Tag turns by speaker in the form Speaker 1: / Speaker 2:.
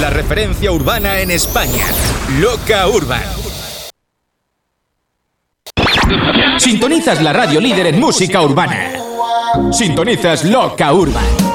Speaker 1: La referencia urbana en España. Loca Urban. Sintonizas la radio líder en música urbana. Sintonizas Loca Urban.